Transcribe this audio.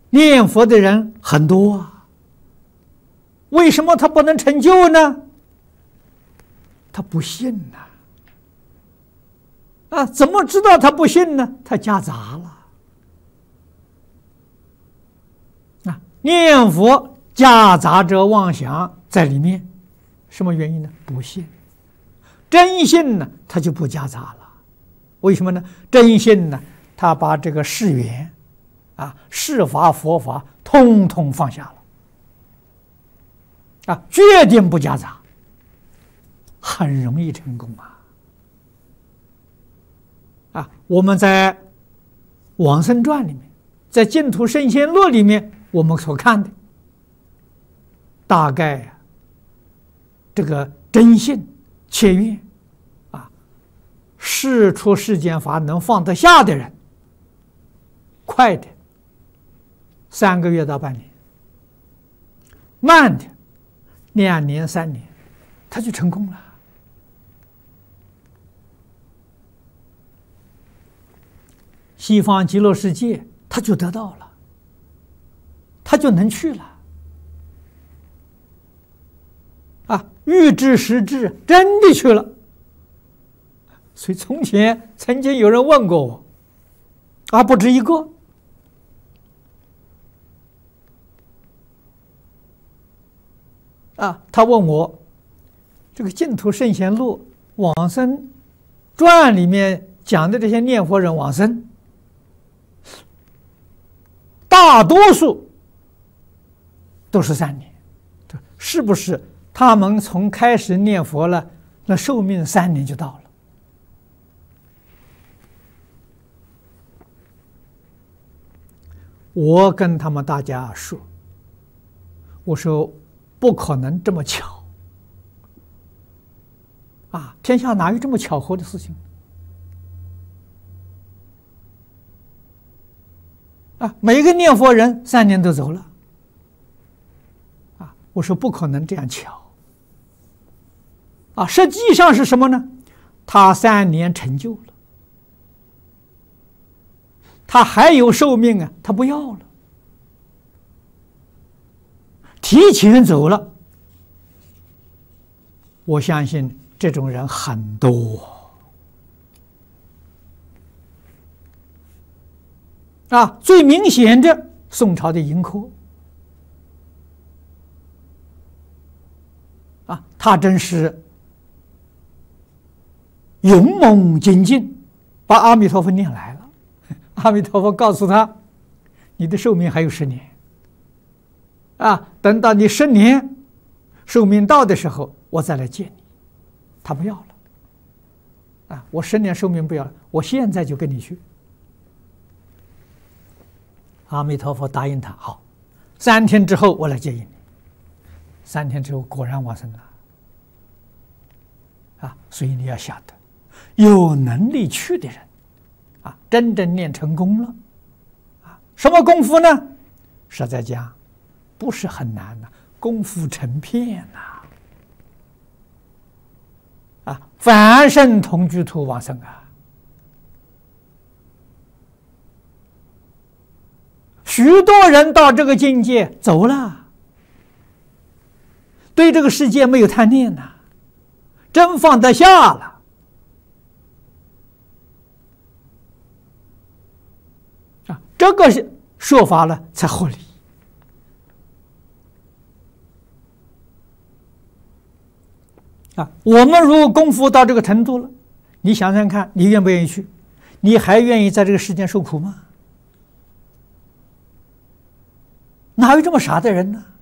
念佛的人很多啊，为什么他不能成就呢？他不信呐！怎么知道他不信呢？他夹杂了。念佛夹杂着妄想在里面，什么原因呢？不信。真信呢，他就不夹杂了。为什么呢？真信呢，他把这个世缘世法佛法通通放下了，决定不夹杂，很容易成功我们在《往生传》里面，在《净土圣贤录》里面，我们所看的，大概这个真信切愿事出世间法能放得下的人，快的3个月到半年，慢的2年3年，他就成功了。西方极乐世界他就得到了，他就能去了预知时至，真的去了。所以从前曾经有人问过我不止一个他问我这个净土圣贤录往生传里面讲的这些念佛人往生，大多数都是3年，是不是他们从开始念佛了，那寿命3年就到了？我跟他们大家说，我说不可能这么巧天下哪有这么巧合的事情每个念佛人3年都走了我说不可能这样巧实际上是什么呢？他3年成就了，他还有寿命他不要了，提前走了。我相信这种人很多最明显的宋朝的盈科他真是勇猛精进，把阿弥陀佛念来了。阿弥陀佛告诉他，你的寿命还有10年等到你10年寿命到的时候，我再来见你。他不要了我10年寿命不要了，我现在就跟你去。阿弥陀佛答应他，好，3天之后我来接引你。3天之后果然往生了所以你要晓得，有能力去的人真正念成功了什么功夫呢？实在讲不是很难功夫成片凡圣同居土往生许多人到这个境界走了，对这个世界没有贪念真放得下了这个说法了才合理我们如果功夫到这个程度了，你想想看，你愿不愿意去？你还愿意在这个世间受苦吗？哪有这么傻的人呢？